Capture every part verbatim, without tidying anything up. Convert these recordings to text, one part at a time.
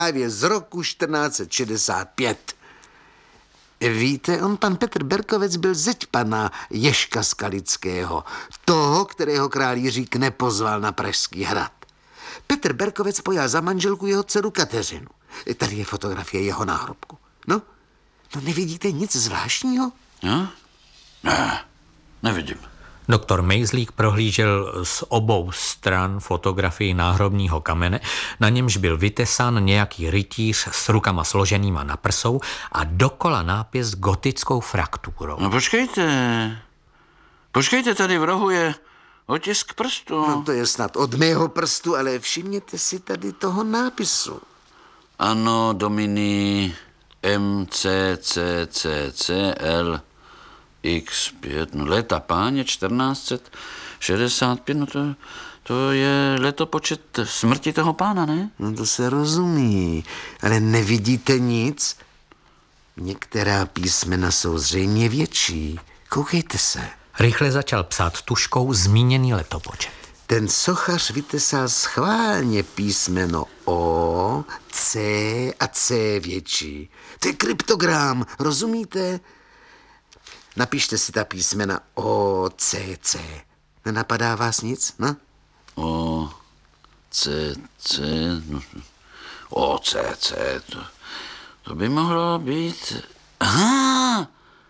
právě z roku čtrnáct set šedesát pět. Víte, on pan Petr Berkovec byl zeď pana Ježka Skalického, toho, kterého král Jiřík nepozval na Pražský hrad. Petr Berkovec pojal za manželku jeho dceru Kateřinu. Tady je fotografie jeho náhrobku. No, no nevidíte nic zvláštního? No? Ne, nevidím. Doktor Mejzlík prohlížel z obou stran fotografii náhrobního kamene, na němž byl vytesán nějaký rytíř s rukama složenýma na prsou a dokola nápis gotickou frakturou. No počkejte, počkejte, tady v rohu je otisk prstu. No to je snad od mého prstu, ale všimněte si tady toho nápisu. Ano, Domini M C C C C L X pět, no léta páně čtrnáct set šedesát pět, no to, to je letopočet smrti toho pána, ne? No to se rozumí, ale nevidíte nic? Některá písmena jsou zřejmě větší. Koukejte se. Rychle začal psát tuškou zmíněný letopočet. Ten sochař vytesal schválně písmeno O, C a C větší. To je kryptogram, rozumíte? Napište si ta písmena O, C, C. Nenapadá vás nic, no? O, C, C, no, O, C, C, to, to by mohlo být... Aha,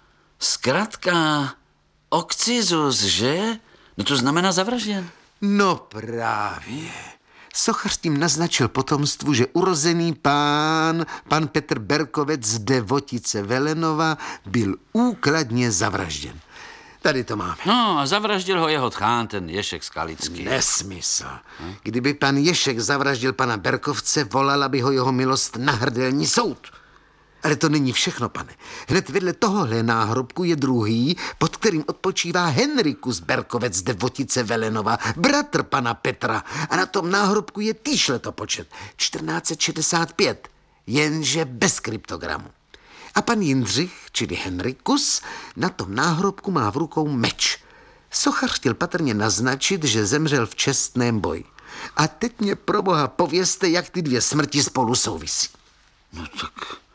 zkrátka Okcizus, že? No to znamená zavražděn. No právě. Sochař tím naznačil potomstvu, že urozený pán, pan Petr Berkovec z Devotice Velenova, byl úkladně zavražděn. Tady to máme. No a zavraždil ho jeho tchán, ten Ježek Skalický. Nesmysl. Kdyby pan Ježek zavraždil pana Berkovce, volala by ho jeho milost na hrdelní soud. Ale to není všechno, pane. Hned vedle tohohle náhrobku je druhý, pod kterým odpočívá Henrikus Berkovec z Devotice Velenova, bratr pana Petra. A na tom náhrobku je týž letopočet, čtrnáct set šedesát pět, jenže bez kryptogramu. A pan Jindřich, čili Henrikus, na tom náhrobku má v rukou meč. Sochař chtěl patrně naznačit, že zemřel v čestném boji. A teď mě pro boha povězte, jak ty dvě smrti spolu souvisí. No tak...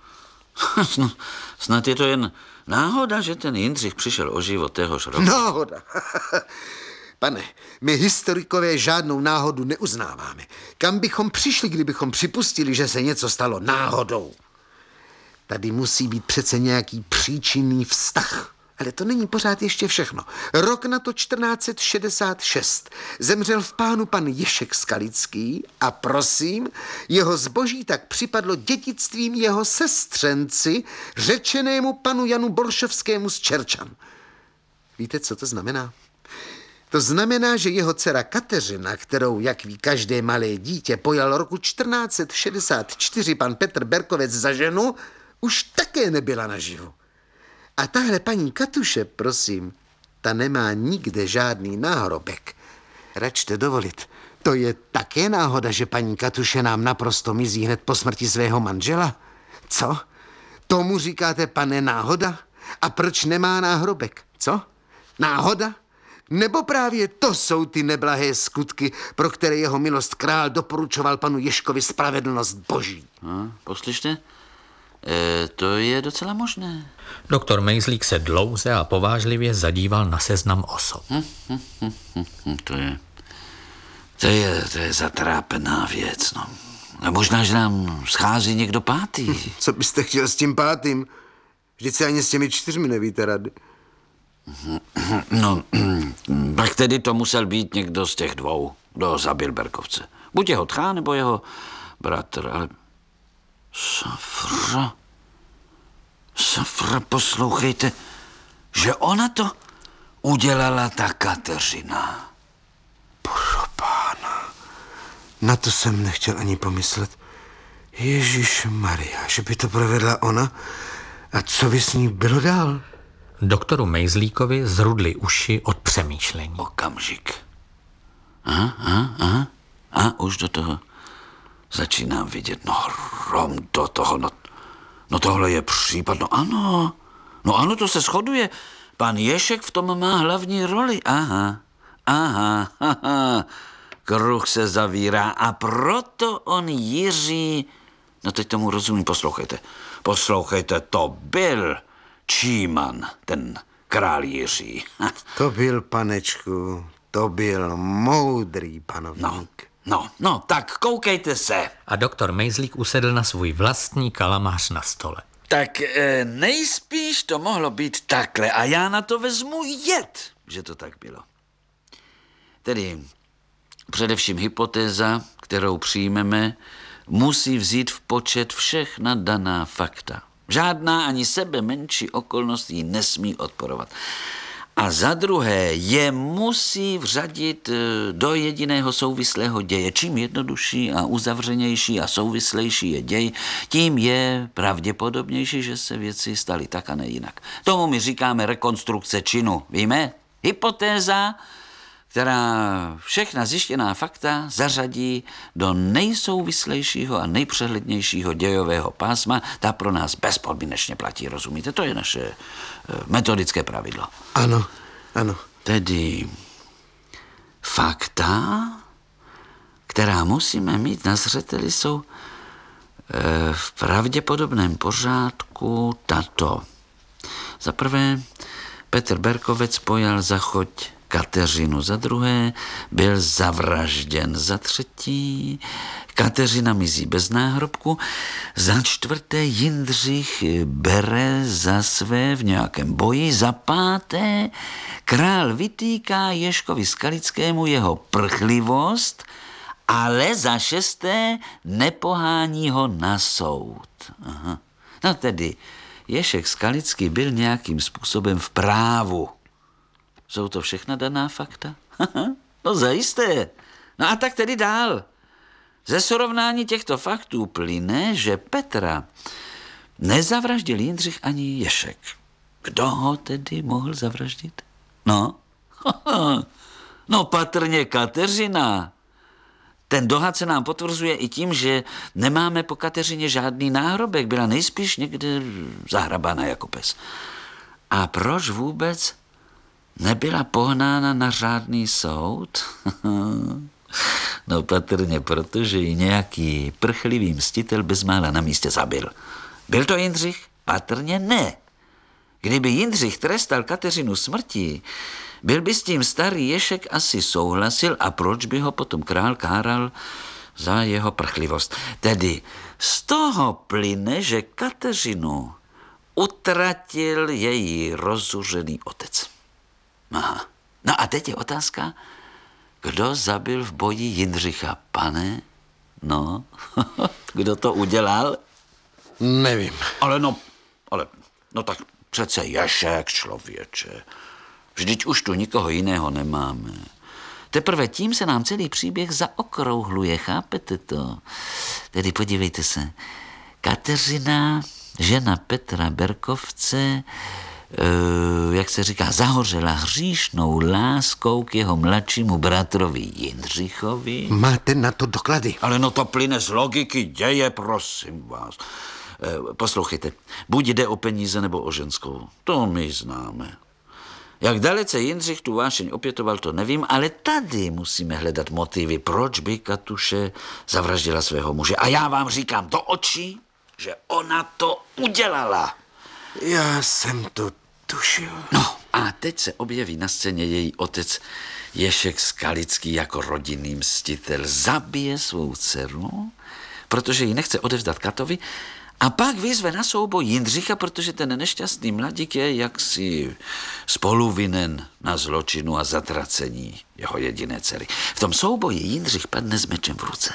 Snad je to jen náhoda, že ten Jindřich přišel o život téhož roku. Náhoda. Pane, my historikové žádnou náhodu neuznáváme. Kam bychom přišli, kdybychom připustili, že se něco stalo náhodou? Tady musí být přece nějaký příčinný vztah. Ale to není pořád ještě všechno. Rok na to čtrnáct set šedesát šest zemřel v pánu pan Ježek Skalický a prosím, jeho zboží tak připadlo dědictvím jeho sestřenci, řečenému panu Janu Boršovskému z Čerčan. Víte, co to znamená? To znamená, že jeho dcera Kateřina, kterou, jak ví každé malé dítě, pojal roku čtrnáct set šedesát čtyři pan Petr Berkovec za ženu, už také nebyla naživu. A tahle paní Katuše, prosím, ta nemá nikde žádný náhrobek. Račte dovolit, to je také náhoda, že paní Katuše nám naprosto mizí hned po smrti svého manžela? Co? Tomu říkáte, pane, náhoda? A proč nemá náhrobek? Co? Náhoda? Nebo právě to jsou ty neblahé skutky, pro které jeho milost král doporučoval panu Ježkovi spravedlnost boží? No, poslyšte, e, to je docela možné. Doktor Mejzlík se dlouze a povážlivě zadíval na seznam osob. Hm, hm, hm, hm, hm, to je, to je, to je zatrápená věc, no. A možná, že nám schází někdo pátý. Co byste chtěl s tím pátým? Vždyť se ani s těmi čtyřmi nevíte rady. No, tak tedy to musel být někdo z těch dvou, kdo zabil Berkovce. Buď jeho tchán, nebo jeho bratr, ale... Safra... Safra, poslouchejte, že ona to udělala ta Kateřina. Propána, na to jsem nechtěl ani pomyslet. Ježišmarja, že by to provedla ona? A co by s ní bylo dál? Doktoru Mejzlíkovi zrudly uši od přemýšlení. Okamžik. Aha, aha, aha. A už do toho začínám vidět. No hrom do toho. No, no tohle je případ. No ano. No ano, to se shoduje. Pan Ježek v tom má hlavní roli. Aha, aha, aha. Kruh se zavírá a proto on Jiří... No teď tomu rozumím, poslouchejte. Poslouchejte, to byl Číman, ten král Jiří. To byl, panečku, to byl moudrý panovník. No, no, no, tak koukejte se. A doktor Mejzlík usedl na svůj vlastní kalamář na stole. Tak e, nejspíš to mohlo být takhle a já na to vezmu jed, že to tak bylo. Tedy především hypotéza, kterou přijmeme, musí vzít v počet všechna daná fakta. Žádná ani sebe menší okolnost jí nesmí odporovat. A za druhé je musí vřadit do jediného souvislého děje. Čím jednodušší a uzavřenější a souvislejší je děj, tím je pravděpodobnější, že se věci staly tak a ne jinak. Tomu my říkáme rekonstrukce činu. Víme? Hypotéza, která všechna zjištěná fakta zařadí do nejsouvislejšího a nejpřehlednějšího dějového pásma, ta pro nás bezpodmínečně platí, rozumíte? To je naše metodické pravidlo. Ano, ano. Tedy fakta, která musíme mít na zřeteli, jsou e, v pravděpodobném pořádku tato. Za prvé, Petr Berkovec pojal za choď Kateřinu, za druhé byl zavražděn, za třetí Kateřina mizí bez náhrobku, za čtvrté Jindřich bere za své v nějakém boji, za páté král vytýká Ježkovi Skalickému jeho prchlivost, ale za šesté nepohání ho na soud. Aha. No tedy Ježek Skalický byl nějakým způsobem v právu. Jsou to všechna daná fakta? No zajisté. No a tak tedy dál. Ze srovnání těchto faktů plyne, že Petra nezavraždil Jindřich ani Ježek. Kdo ho tedy mohl zavraždit? No, no patrně Kateřina. Ten dohad se nám potvrzuje i tím, že nemáme po Kateřině žádný náhrobek. Byla nejspíš někde zahrabána jako pes. A proč vůbec nebyla pohnána na řádný soud? No patrně, protože ji nějaký prchlivý mstitel bezmála na místě zabil. Byl to Jindřich? Patrně ne. Kdyby Jindřich trestal Kateřinu smrtí, byl by s tím starý Ježek asi souhlasil a proč by ho potom král káral za jeho prchlivost. Tedy z toho plyne, že Kateřinu utratil její rozuřený otec. Aha. No a teď je otázka, kdo zabil v boji Jindřicha, pane? No, kdo to udělal? Nevím. Ale no, ale, no tak přece Ježek, člověče. Vždyť už tu nikoho jiného nemáme. Teprve tím se nám celý příběh zaokrouhluje, chápete to? Tedy podívejte se, Kateřina, žena Petra Berkovce, Uh, jak se říká, zahořela hříšnou láskou k jeho mladšímu bratrovi Jindřichovi. Máte na to doklady? Ale no to plyne z logiky děje, prosím vás. Uh, poslouchejte, buď jde o peníze nebo o ženskou. To my známe. Jak dalece Jindřich tu vášeň opětoval, to nevím, ale tady musíme hledat motivy, proč by Katuše zavraždila svého muže. A já vám říkám do očí, že ona to udělala. Já jsem to tušil. No a teď se objeví na scéně její otec Ježek Skalický jako rodinný mstitel. Zabije svou dceru, protože ji nechce odevzdat Katovi, a pak vyzve na souboj Jindřicha, protože ten nešťastný mladík je jaksi spoluvinen na zločinu a zatracení jeho jediné dcery. V tom souboji Jindřich padne s mečem v ruce.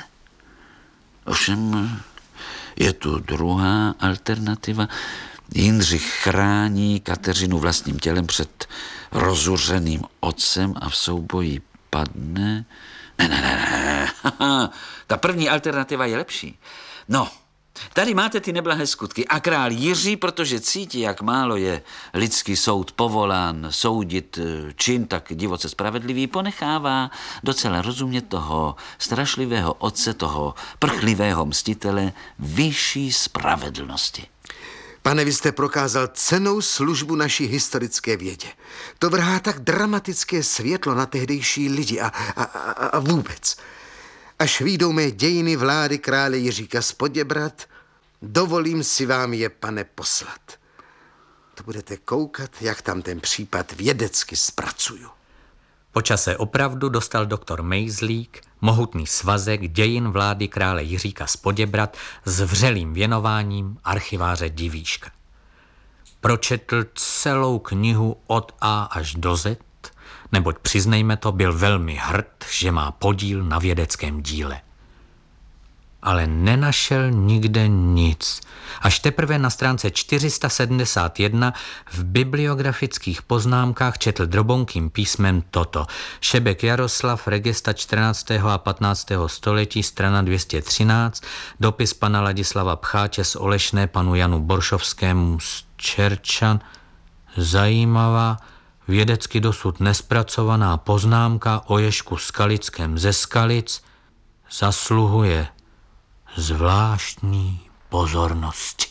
Ovšem je tu druhá alternativa. Jindřich chrání Kateřinu vlastním tělem před rozuřeným otcem a v souboji padne. Ne, ne, ne, ne. Ta první alternativa je lepší. No, tady máte ty neblahé skutky. A král Jiří, protože cítí, jak málo je lidský soud povolán soudit čin tak divoce spravedlivý, ponechává docela rozumět toho strašlivého otce, toho prchlivého mstitele vyšší spravedlnosti. Pane, vy jste prokázal cennou službu naší historické vědě. To vrhá tak dramatické světlo na tehdejší lidi a, a, a, a vůbec. Až vyjdou mé dějiny vlády krále Jiříka z Poděbrad, Dovolím si vám je, pane, poslat. To budete koukat, jak tam ten případ vědecky zpracuju. Po čase opravdu dostal doktor Mejzlík mohutný svazek dějin vlády krále Jiříka z Poděbrad s vřelým věnováním archiváře Divíška. Pročetl celou knihu od A až do Z, neboť přiznejme to, byl velmi hrd, že má podíl na vědeckém díle. Ale nenašel nikde nic. Až teprve na stránce čtyři sta sedmdesát jedna v bibliografických poznámkách četl drobonkým písmem toto. Šebek Jaroslav, regesta čtrnáctého a patnáctého století, strana dvě stě třináct, dopis pana Ladislava Pcháče z Olešné panu Janu Boršovskému z Čerčan. Zajímavá, vědecky dosud nespracovaná poznámka o Ježku Skalickém ze Skalic zasluhuje zvláštní pozornosti.